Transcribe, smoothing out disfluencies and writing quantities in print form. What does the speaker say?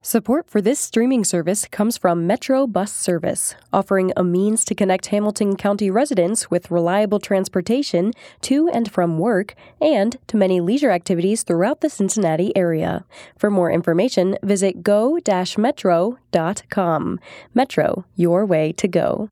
Support for this streaming service comes from Metro Bus Service, offering a means to connect Hamilton County residents with reliable transportation to and from work and to many leisure activities throughout the Cincinnati area. For more information, visit go-metro.com. Metro, your way to go.